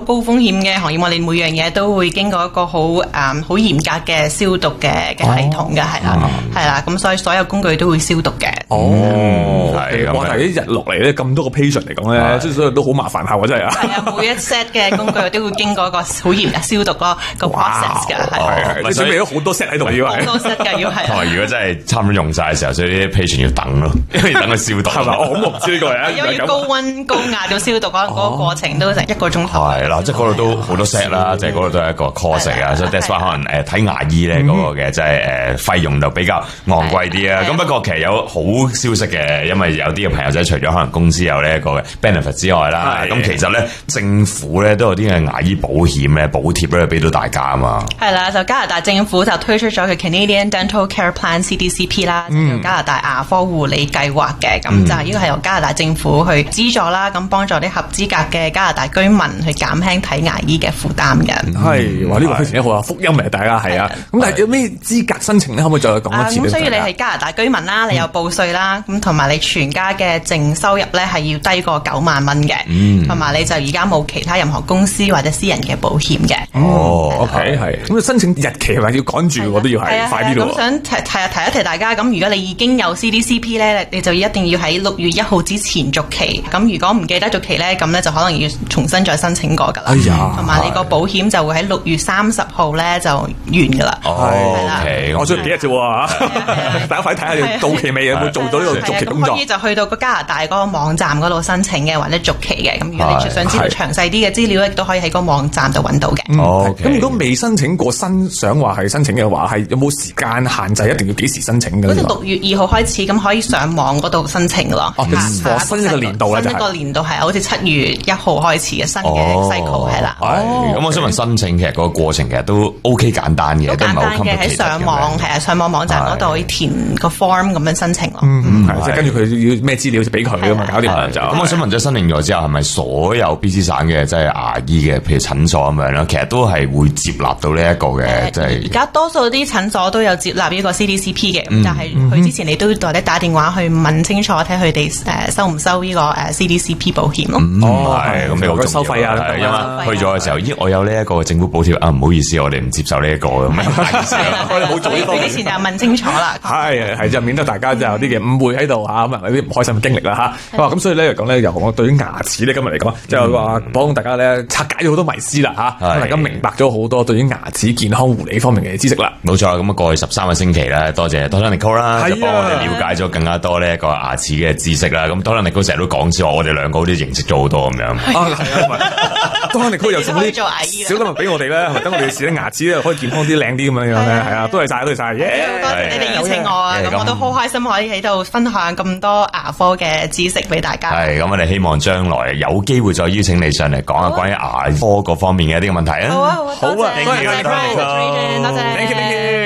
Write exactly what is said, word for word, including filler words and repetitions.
高風險嘅行業，我哋每樣嘢都會經過一個好誒好嚴格嘅消毒嘅嘅系統嘅，係啦，係啦，咁所以所有工具都會消毒嘅。 哦， 係咁。 哇！但係一日落嚟咧，咁多個 patient 嚟講咧，即係所以都好麻煩下喎，真係啊。 係啊，每一 set 嘅工具都會經過一個好嚴嘅消毒咯，個 process 㗎，係。 你準備咗好多 set 喺度要係。 好多 set 㗎要係。 同埋如果真係差唔多用晒嘅時候，所以啲 patient 要等咯，因為等佢消毒係嘛？我咁我唔知呢個嘢。 因為要高温高壓到消毒嗰嗰個過程都成一個鐘頭。 係啦，即係嗰度都好多 set 啦，即係嗰度都係一個 course 啊，所以 that's why 可能誒睇牙醫咧嗰個嘅即係誒費用就比較昂貴啲啊。咁不過其實有好消息嘅，因為有啲嘅朋友仔除咗可能公司有呢一個嘅 benefit 之外啦，咁其實咧政府咧都有啲嘅牙醫保險咧補貼咧俾到大家啊嘛。 係啦，就加拿大政府就推出咗佢 Canadian Dental Care Plan C D C P 啦，就叫加拿大牙科護理計劃嘅。咁就係呢個係由加拿大政府去資助啦，咁幫助啲合資格嘅加拿大居民去減輕睇牙醫嘅負擔嘅。 係，哇！呢個非常之好啊，福音嚟，大家係啊。咁但係有咩資格申請咧？可唔可以再講一次？ 咁所以你係加拿大居民啦，你有報稅啦，咁同埋你全家嘅淨收入咧係要低過九萬蚊嘅，同埋你就而家冇其他任何公司或者私人嘅保險嘅。 哦 ，OK，係。咁申請日期係咪要趕住？我都要係快啲咯。 咁想提提提一提大家，咁如果你已經有 C D C P 咧，你就一定要喺六月一號之前續期。咁如果唔記得續期咧，咁咧就可能要重新再申請過㗎啦。哎呀，同埋你個保險就會喺六月三十號咧就完㗎啦。 哦，OK，我仲有幾日啫喎，大家快啲睇下你到期未有冇做到呢個續期工作。 可以就去到個加拿大嗰個網站嗰度申請嘅，或者續期嘅。咁如果你想知道詳細啲嘅資料，亦都可以喺個網站度揾到嘅。 哦，咁如果未申請過新想話係申請嘅話，係有冇時間限制？一定要幾時申請嘅？ 好似六月二號開始，咁可以上網嗰度申請咯。 哦，新一個年度啦， 新一個年度係好似七月一號開始嘅新嘅 cycle 係啦。 咁我想問申請其實個過程其實都 OK 簡單嘅，都唔係好 complicated 嘅。 喺上網係啊，上網網站嗰度填個 form 咁樣申請咯。 嗯，係即係跟住佢要咩資料就俾佢噶嘛，搞掂就。 咁我想問咗申請咗之後，係咪所有 B C 省嘅即係牙醫嘅，譬如診所咁樣咧，其實都係會接納到呢一個嘅，即係而家多數啲診所都有接納呢個 C D C P 嘅，咁但係佢之前你都或者打電話去問清楚，睇佢哋誒收唔收呢個誒 C D C P 保險咯。 哦，係咁你好收費啊， 因為去咗嘅時候，咦，我有呢一個政府補貼啊，唔好意思，我哋唔接受呢一個咁樣。 我哋冇做呢方面。 之前就問清楚啦。 係係就免得大家就有啲嘅誤會喺度嚇，咁啊有啲唔開心嘅經歷啦嚇。哇，咁所以咧嚟講咧，由我對於牙齒咧今日嚟講，就係話幫大家咧拆解咗好多迷思啦嚇，大家明白咗好多對於牙齒健康護理方面嘅知識啦。 冇錯，咁啊過去十三個星期咧，多謝 Doctor Nicole 啦，就幫我哋了解咗更加多呢一個牙齒嘅知識啦。咁 Doctor Nicole成日都講笑，我哋兩個好似認識咗好多咁樣。 啊係啊，Doctor Nicole又送啲小禮物俾我哋咧，等我哋試啲牙齒咧可以健康啲、靚啲咁樣樣咧。係啊，多謝晒，多謝晒，耶！ 多謝你哋邀請我啊，咁我都好開心可以喺度分享咁多牙科嘅知識俾大家。 係，咁我哋希望將來有機會再邀請你上嚟講下關於牙科嗰方面嘅一啲嘅問題啊。 好啊，好啊， 好啊， 多謝，多謝，多謝，多謝。